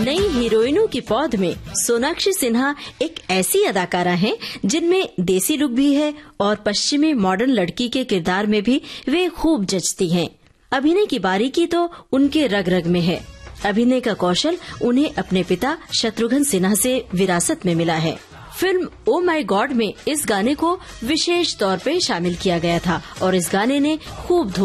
नई हीरोइनों की पौध में सोनाक्षी सिन्हा एक ऐसी अदाकारा हैं जिनमें देसी लुक भी है और पश्चिमी मॉडर्न लड़की के किरदार में भी वे खूब जचती हैं। अभिनय की बारीकी तो उनके रग रग में है। अभिनय का कौशल उन्हें अपने पिता शत्रुघ्न सिन्हा से विरासत में मिला है। फिल्म ओ माई गॉड में इस गाने को विशेष तौर पे शामिल किया गया था और इस गाने ने खूब